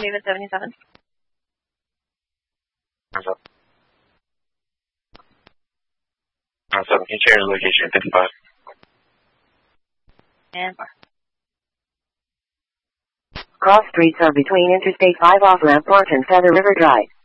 David 77. What's up? Can you change the location 55? And 4. Cross streets are between Interstate 5 off Lamport and Feather River Drive.